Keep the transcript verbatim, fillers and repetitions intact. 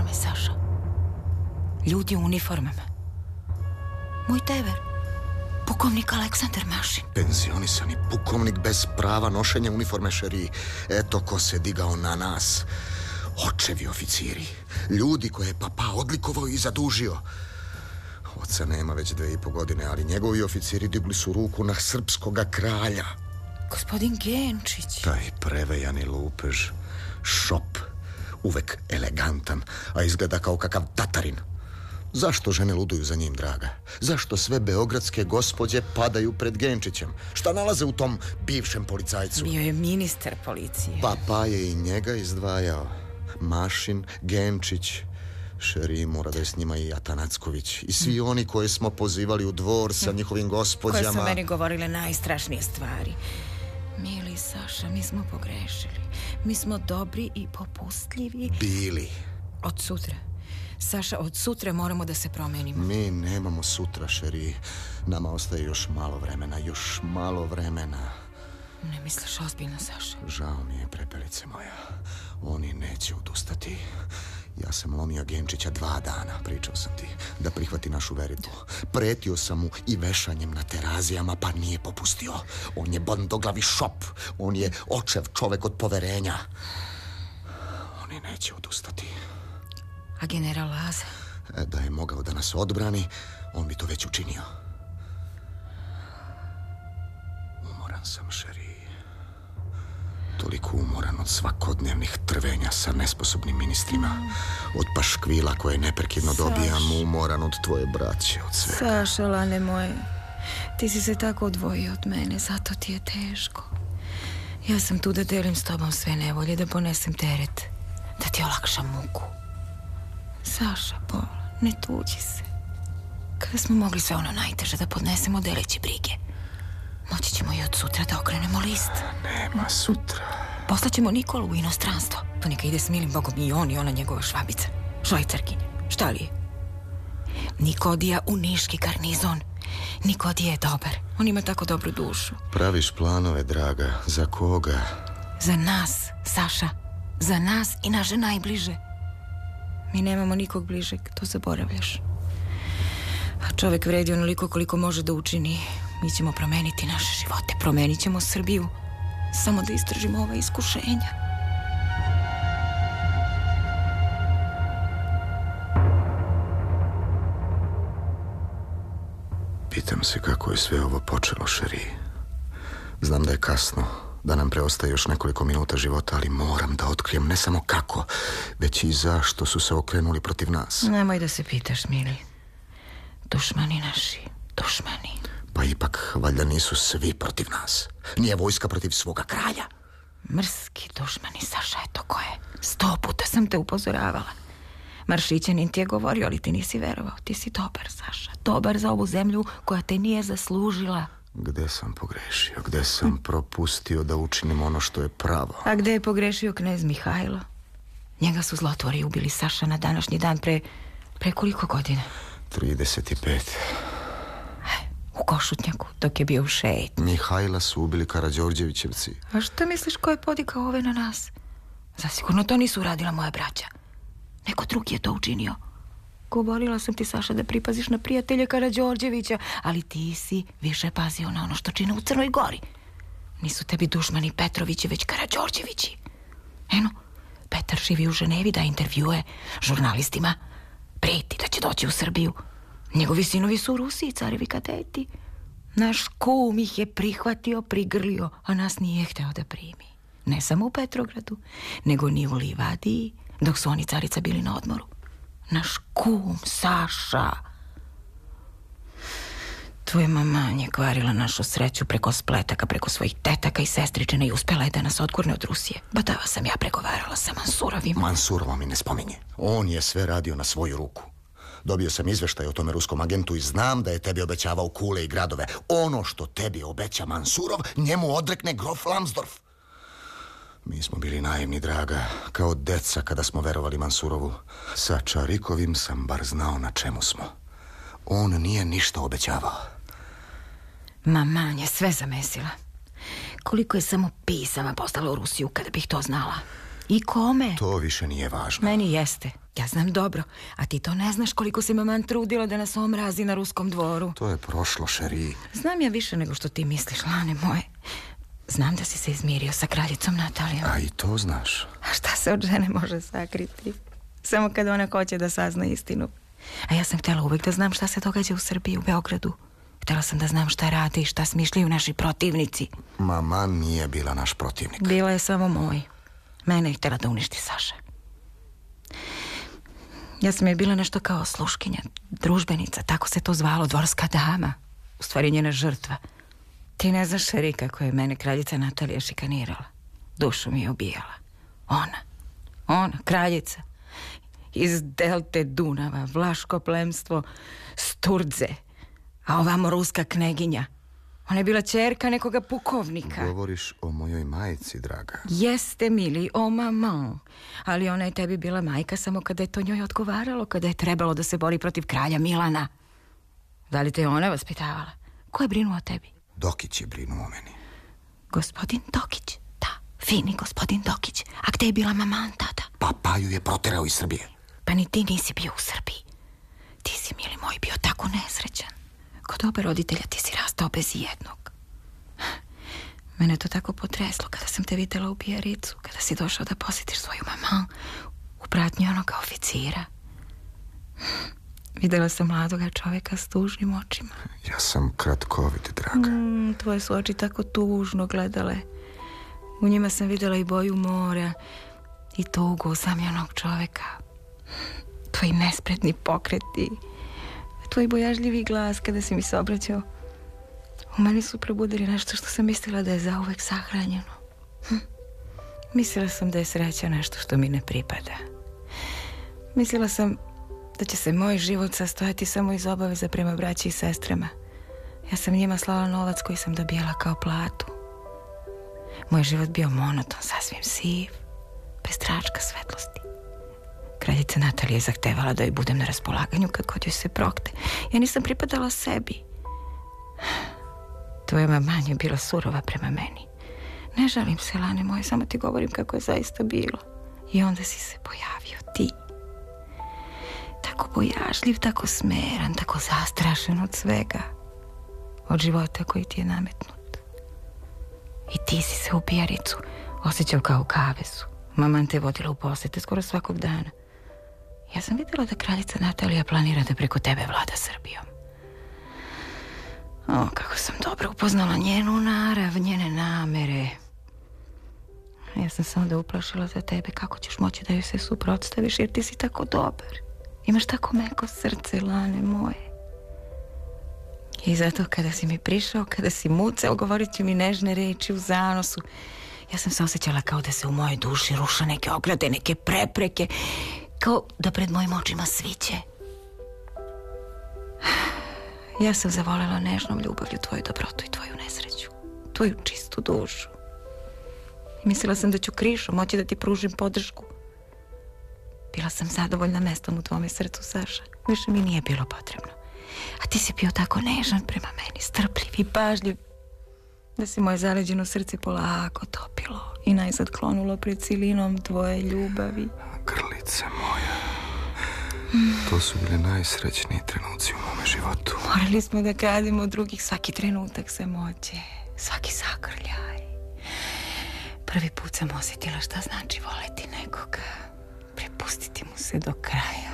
uniforme, Saša. Ljudi u uniformama. Moj tever, pukovnik Aleksandar Mašin. Penzionisani pukovnik bez prava nošenja uniforme, Šeri. Eto ko se digao na nas. Očevi oficiri. Ljudi koje je papa odlikovao i zadužio. Oca nema već dve i po godine, ali njegovi oficiri digli su ruku na srpskoga kralja. Gospodin Genčić. Taj prevejani lupež. Šop. Uvek elegantan, a izgleda kao kakav tatarin. Zašto žene luduju za njim, draga? Zašto sve beogradske gospođe padaju pred Genčićem? Šta nalaze u tom bivšem policajcu? Bio je ministar policije. Papa je i njega izdvajao. Mašin, Genčić, Šeri, mora da je s njima i Atanacković. I svi oni koje smo pozivali u dvor sa njihovim gospođama. Koje su meni govorile najstrašnije stvari. Mili Saša, mi smo pogrešili. Mi smo dobri i popustljivi. Bili. Od sutra. Saša, od sutra moramo da se promenimo. Mi nemamo sutra, Šeri. Nama ostaje još malo vremena, još malo vremena. Ne misliš ozbiljno, Saša? Žao mi je, prepelice moja. Oni neće odustati. Ja sam lomio Genčića dva dana, pričao sam ti, da prihvati našu veritu. Pretio sam mu i vešanjem na terazijama, pa nije popustio. On je bandoglavi šop. On je očev čovek od poverenja. Oni neće odustati. A general Laza? E, da je mogao da nas odbrani, on bi to već učinio. Umoran sam, Šeri. Toliko umoran od svakodnevnih trvenja sa nesposobnim ministrima. Od paškvila koje neprekidno dobijam. Umoran od tvoje braće, od svega. Saša, lane moje, ti si se tako odvojio od mene, zato ti je teško. Ja sam tu da delim s tobom sve nevolje, da ponesem teret, da ti olakšam muku. Saša, Bola, ne tuđi se. Kada smo mogli sve ono najteže da podnesemo deleći brige, moći ćemo i od sutra da okrenemo list. Nema sutra. Poslaćemo Nikolu u inostranstvo. To neka ide s milim Bogom i on i ona njegova švabica. Švajcarkinja. Šta li je? Nikodija u niški garnizon. Nikodija je dobar. On ima tako dobru dušu. Praviš planove, draga. Za koga? Za nas, Saša. Za nas i naše najbliže. Mi nemamo nikog bližeg, to zaboravljaš. A čovek vredi onoliko koliko može da učini. Mi ćemo promeniti naše živote. Promenit ćemo Srbiju. Samo da istražimo ova iskušenja. Pitam se kako je sve ovo počelo, Šeri. Znam da je kasno, da nam preostaje još nekoliko minuta života, ali moram da otkrijem ne samo kako, već i zašto su se okrenuli protiv nas. Nemoj da se pitaš, mili. Dušmani naši, dušmani. Pa ipak, valjda nisu svi protiv nas. Nije vojska protiv svoga kralja. Mrski dušmani, Saša, eto ko je. Sto puta sam te upozoravala. Maršićanin ti je govorio, ali ti nisi verovao. Ti si dobar, Saša. Dobar za ovu zemlju koja te nije zaslužila. Gde sam pogrešio? Gde sam propustio da učinim ono što je pravo? A gde je pogrešio knez Mihajlo? Njega su zlotvori ubili, Saša, na današnji dan pre... pre koliko godina? trideset pet. U Košutnjaku, dok je bio u šetnji. Mihajla su ubili Karađorđevićevci. A što misliš ko je podigao ove na nas? Zasigurno to nisu uradila moja braća. Neko drugi je to učinio. Govorila sam ti, Saša, da pripaziš na prijatelje Karađorđevića, ali ti si više pazio na ono što čine u Crnoj Gori. Nisu tebi dušmani Petrovići, već Karađorđevići. Eno, Petar živi u Ženevi da intervjue žurnalistima. Preti da će doći u Srbiju. Njegovi sinovi su u Rusiji, carevi kadeti. Naš kum ih je prihvatio, prigrlio, a nas nije hteo da primi. Ne samo u Petrogradu, nego ni u Livadiji, dok su oni, carica, bili na odmoru. Naš kum, Saša. Tvoja mama je kvarila našu sreću preko spletaka, preko svojih tetaka i sestričena i uspela je da nas odgurne od Rusije. Badava sam ja pregovarala sa Mansurovim. Mansurova mi ne spominje. On je sve radio na svoju ruku. Dobio sam izveštaj o tome ruskom agentu i znam da je tebi obećavao kule i gradove. Ono što tebi obeća Mansurov, njemu odrekne grof Lambsdorff. Mi smo bili naivni, draga, kao deca kada smo verovali Mansurovu. Sa Čarikovim sam bar znao na čemu smo. On nije ništa obećavao. Mama je sve zamesila. Koliko je samo pisama poslala u Rusiju kada bih to znala. I kome? To više nije važno. Meni jeste. Ja znam dobro. A ti to ne znaš koliko se maman trudila da nas omrazi na ruskom dvoru. To je prošlo, Šeri. Znam ja više nego što ti misliš, lane moje. Znam da si se izmirio sa kraljicom Natalijom. A i to znaš. A šta se od žene može sakriti? Samo kad ona hoće da sazna istinu. A ja sam htjela uvijek da znam šta se događa u Srbiji, u Beogradu. Htjela sam da znam šta rade i šta smišljaju naši protivnici. Mama nije bila naš protivnik. Bila je samo moj. Mene je htjela da uništi Saša. Ja sam je bila nešto kao sluškinja, družbenica, tako se to zvalo, dvorska dama. U stvari njena žrtva. Ti ne znaš, Šeri, kako je mene kraljica Natalija šikanirala. Dušu mi je ubijala. Ona, ona, kraljica. Iz delte Dunava, vlaško plemstvo, Sturdze. A ovamo ruska kneginja. Ona je bila ćerka nekoga pukovnika. Govoriš o mojoj majici, draga. Jeste, mili, o maman. Ali ona je tebi bila majka samo kada je to njoj odgovaralo, kada je trebalo da se bori protiv kralja Milana. Da li te je ona vaspitavala? Ko je brinuo o tebi? Dokić je brinuo o meni. Gospodin Dokić, da, fini gospodin Dokić. A gde je bila maman tada? Pa pa ju je proterao iz Srbije. Pa ni ti nisi bio u Srbiji. Ti si, mili moj, bio tako nesrećan. Kod oba roditelja ti si rastao bez jednog. Mene to tako potreslo kada sam te videla u Bijaricu, kada si došao da posjetiš svoju maman u pratnji onoga oficira. Videla sam mladoga čovjeka s tužnim očima. Ja sam kratkovid, draga. Mm, tvoje su oči tako tužno gledale. U njima sam videla i boju mora i tugu usamljenog čovjeka. Tvoji nespretni pokreti, tvoj bojažljivi glas kada si mi se obraćao. U meni su probudili nešto što sam mislila da je zauvek sahranjeno. Hm. Mislila sam da je sreća nešto što mi ne pripada. Mislila sam da će se moj život sastojati samo iz obaveza prema braći i sestrama. Ja sam njima slala novac koji sam dobijala kao platu. Moj život bio monoton, sasvim siv, bez tračka svetlosti. Kraljica Natalija je zahtevala da joj budem na raspolaganju kad god joj se prokte. Ja nisam pripadala sebi. Tvoja mama je bila surova prema meni. Ne žalim se, lane moje, samo ti govorim kako je zaista bilo. I onda si se pojavio ti. Tako bojažljiv, tako smeran, tako zastrašen od svega. Od života koji ti je nametnut. I ti si se u Bijaricu osjećao kao u kavezu. Maman te vodila u posete skoro svakog dana. Ja sam vidjela da kraljica Natalija planira da preko tebe vlada Srbijom. O, kako sam dobro upoznala njenu narav, njene namere. Ja sam se onda uplašila za tebe kako ćeš moći da joj se suprotstaviš, jer ti si tako dobar. Imaš tako meko srce, lane moje. I zato kada si mi prišao, kada si mucao, govorit ću mi nežne reči u zanosu, ja sam se osjećala kao da se u mojoj duši ruša neke ograde, neke prepreke, kao da pred mojim očima sviće. Ja sam zavolela nežnom ljubavlju tvoju dobrotu i tvoju nesreću, tvoju čistu dušu. I mislila sam da ću krišom moći da ti pružim podršku. Bila sam zadovoljna mestom u tvome srcu, Saša. Više mi nije bilo potrebno. A ti si bio tako nežan prema meni, strpljiv i pažljiv, da si moje zaleđeno srce polako topilo i najzad klonulo pred silinom tvoje ljubavi. Grlice moja, mm. to su bile najsrećniji trenuci u mome životu. Morali smo da kadimo od drugih svaki trenutak samoće, svaki zagrljaj. Prvi put sam osjetila šta znači voleti nekoga, prepustiti mu se do kraja.